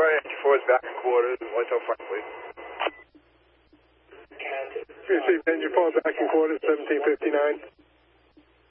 Friday 94 is back in quarters. Whitetail Frank, please. Received engine 4 back in quarters, 1759.